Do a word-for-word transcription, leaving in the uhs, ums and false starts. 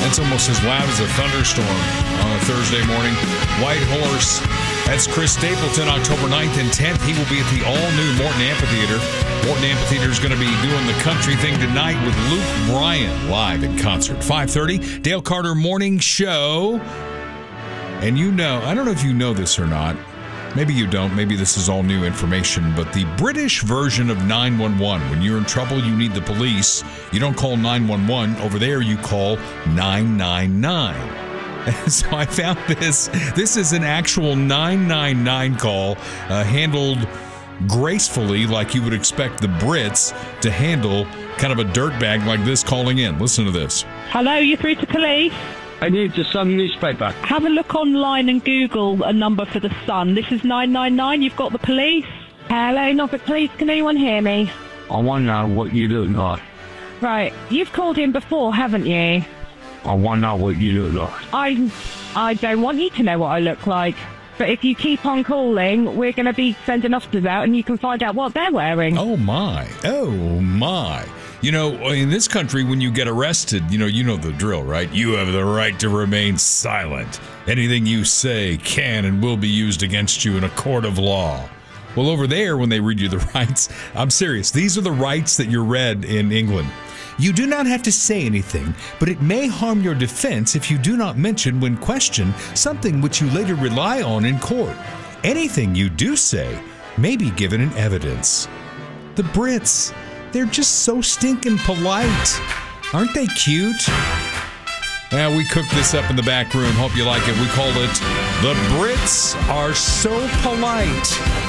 That's almost as loud as a thunderstorm on a Thursday morning. White Horse. That's Chris Stapleton, October ninth and tenth. He will be at the all-new Morton Amphitheater. Morton Amphitheater is going to be doing the country thing tonight with Luke Bryan live in concert. five thirty, Dale Carter Morning Show. And you know, I don't know if you know this or not. Maybe you don't. Maybe this is all new information. But the British version of nine one one, when you're in trouble, you need the police. You don't call nine one one. Over there, you call nine nine nine. And so I found this. This is an actual nine nine nine call uh, handled gracefully, like you would expect the Brits to handle kind of a dirtbag like this calling in. Listen to this. Hello, you're through to police. I need the Sun newspaper. Have a look online and Google a number for the Sun. This is nine nine nine. You've got the police. Hello, Norfolk Police. Can anyone hear me? I want to know what you look like. Right. You've called in before, haven't you? I want to know what you look like. I, I don't want you to know what I look like. But if you keep on calling, we're going to be sending officers out and you can find out what they're wearing. Oh, my. Oh, my. You know, in this country, when you get arrested, you know, you know the drill, right? You have the right to remain silent. Anything you say can and will be used against you in a court of law. Well, over there, when they read you the rights, I'm serious. These are the rights that you're read in England. You do not have to say anything, but it may harm your defense if you do not mention when questioned something which you later rely on in court. Anything you do say may be given in evidence. The Brits, they're just so stinking polite. Aren't they cute? Yeah, we cooked this up in the back room. Hope you like it. We called it The Brits Are So Polite.